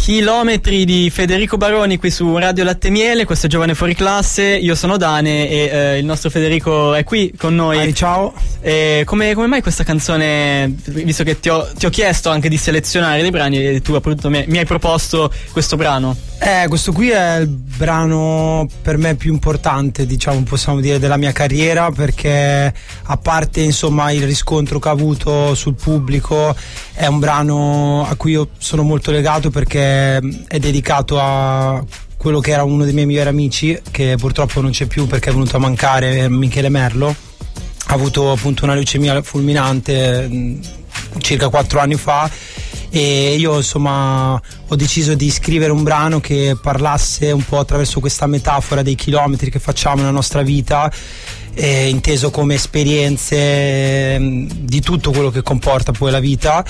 Chilometri di Federico Baroni qui su Radio Latte Miele. Questo è Giovane Fuori Classe. Io sono Dane e il nostro Federico è qui con noi. Ciao. Come mai questa canzone, visto che ti ho chiesto anche di selezionare dei brani e tu appunto mi hai proposto questo brano? Questo qui è il brano per me più importante, diciamo, possiamo dire, della mia carriera, perché a parte insomma il riscontro che ha avuto sul pubblico, è un brano a cui io sono molto legato, perché è dedicato a quello che era uno dei miei migliori amici, che purtroppo non c'è più perché è venuto a mancare, Michele Merlo. Ha avuto appunto una leucemia fulminante circa 4 anni fa, e io insomma ho deciso di scrivere un brano che parlasse un po' attraverso questa metafora dei chilometri che facciamo nella nostra vita, inteso come esperienze di tutto quello che comporta poi la vita,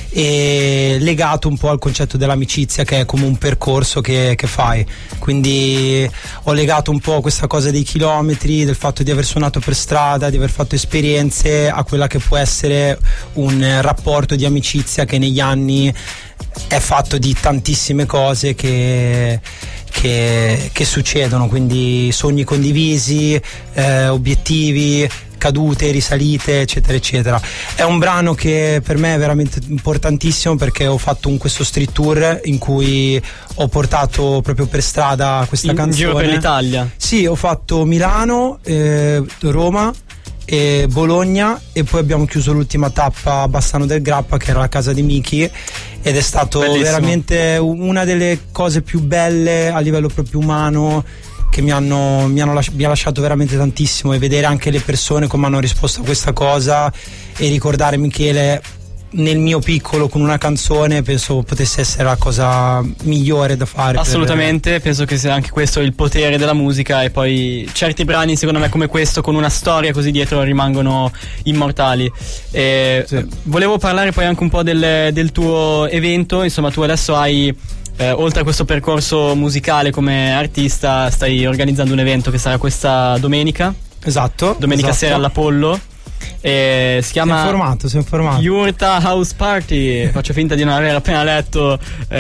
e legato un po' al concetto dell'amicizia, che è come un percorso che fai. Quindi ho legato un po' questa cosa dei chilometri, del fatto di aver suonato per strada, di aver fatto esperienze, a quella che può essere un rapporto di amicizia che negli anni è fatto di tantissime cose che succedono, quindi sogni condivisi, obiettivi, cadute, risalite, eccetera eccetera. È un brano che per me è veramente importantissimo, perché ho fatto questo street tour in cui ho portato proprio per strada questa canzone. In giro per l'Italia? Sì, ho fatto Milano, Roma e Bologna, e poi abbiamo chiuso l'ultima tappa a Bassano del Grappa, che era la casa di Miki, ed è stato bellissimo. Veramente una delle cose più belle a livello proprio umano, che mi ha lasciato veramente tantissimo, e vedere anche le persone come hanno risposto a questa cosa, e ricordare Michele nel mio piccolo con una canzone, penso potesse essere la cosa migliore da fare. Assolutamente, penso che sia anche questo il potere della musica, e poi certi brani secondo me come questo, con una storia così dietro, rimangono immortali. Sì. Volevo parlare poi anche un po' del tuo evento. Insomma, tu adesso hai oltre a questo percorso musicale come artista, stai organizzando un evento che sarà questa domenica. Esatto. Domenica sera all'Apollo. Si chiama sei informato. Yurta House Party. Faccio finta di non aver appena letto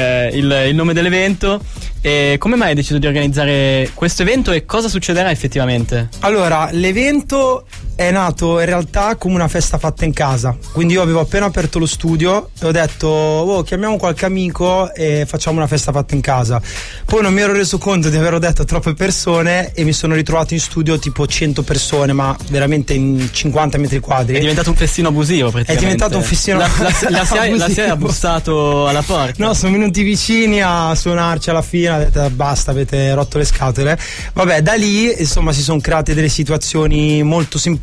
il nome dell'evento. E come mai hai deciso di organizzare questo evento, e cosa succederà effettivamente? Allora, l'evento è nato in realtà come una festa fatta in casa. Quindi io avevo appena aperto lo studio e ho detto chiamiamo qualche amico e facciamo una festa fatta in casa. Poi non mi ero reso conto di averlo detto a troppe persone, e mi sono ritrovato in studio tipo 100 persone, ma veramente in 50 metri quadri. È diventato un festino abusivo praticamente. È diventato un festino la SIAE ha bussato alla porta. No, sono venuti vicini a suonarci alla fine, ha detto basta, avete rotto le scatole. Vabbè, da lì insomma si sono create delle situazioni molto simpatiche,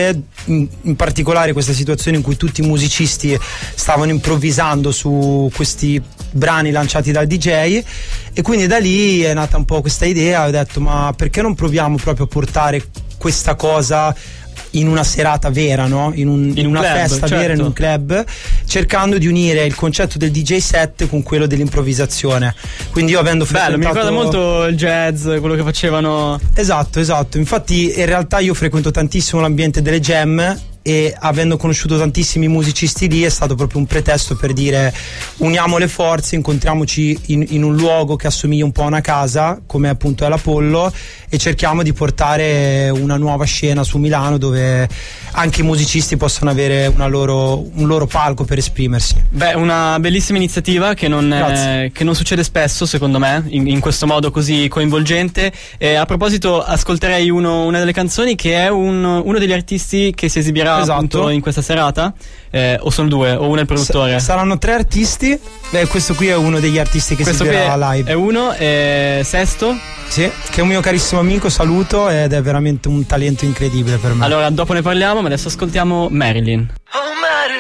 in particolare questa situazione in cui tutti i musicisti stavano improvvisando su questi brani lanciati dal DJ, e quindi da lì è nata un po' questa idea. Ho detto ma perché non proviamo proprio a portare questa cosa in una serata vera, no? In una club, festa certo. vera, in un club, cercando di unire il concetto del DJ set con quello dell'improvvisazione. Quindi io avendo frequentato... Bello, mi ricorda molto il jazz, quello che facevano. Esatto. Infatti in realtà io frequento tantissimo l'ambiente delle jam, e avendo conosciuto tantissimi musicisti lì è stato proprio un pretesto per dire uniamo le forze, incontriamoci in un luogo che assomiglia un po' a una casa, come appunto è l'Apollo, e cerchiamo di portare una nuova scena su Milano, dove anche i musicisti possono avere un loro palco per esprimersi. Beh, una bellissima iniziativa che non succede spesso, secondo me, in questo modo così coinvolgente. A proposito, ascolterei una delle canzoni che è uno degli artisti che si esibirà appunto in questa serata, o sono due, o uno è il produttore? Saranno 3 artisti. Questo qui è uno degli artisti che questo si esibirà live. È uno, Sesto? Sì, che è un mio carissimo amico, saluto, ed è veramente un talento incredibile per me. Allora dopo ne parliamo, ma adesso ascoltiamo Marilyn.